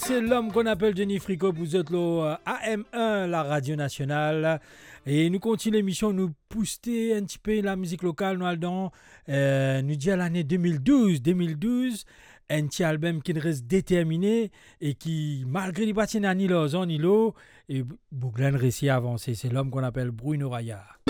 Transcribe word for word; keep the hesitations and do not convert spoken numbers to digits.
c'est l'homme qu'on appelle Jenny Frico, vous êtes là A M un, la radio nationale. Et nous continuons l'émission, nous pousser un petit peu la musique locale, nous allons euh, nous dire l'année deux mille douze. deux mille douze, un petit album qui reste déterminé et qui, malgré les bâtiments ni l'eau, ni l'eau, et Bouglan réussit à avancer. C'est l'homme qu'on appelle Bruno Raya.